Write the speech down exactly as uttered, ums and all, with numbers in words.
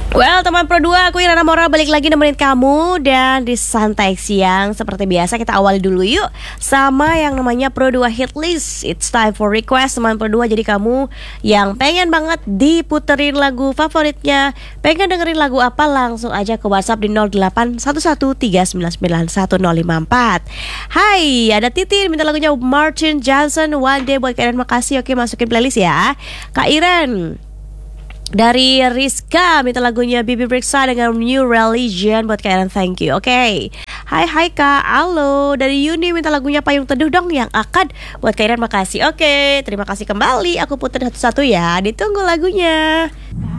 Well, teman Pro dua, aku Irana Mora balik lagi nemenin kamu. Dan di Santai Siang, seperti biasa kita awali dulu yuk sama yang namanya Pro dua Hit List. It's time for request teman Pro dua. Jadi kamu yang pengen banget diputerin lagu favoritnya, pengen dengerin lagu apa, langsung aja ke WhatsApp di nol delapan satu satu tiga sembilan sembilan satu nol lima empat. Hai, ada Titin minta lagunya Martin Johnson, One Day buat kalian. Makasih, oke masukin playlist ya. Kak Iren dari Rizka minta lagunya Bibi Briksa dengan New Religion buat kalian, thank you. Oke, okay. Hai hai Kak, halo. Dari Yuni minta lagunya Payung Teduh dong yang akan buat kalian, makasih. Oke, okay. Terima kasih kembali. Aku putar satu-satu ya, ditunggu lagunya.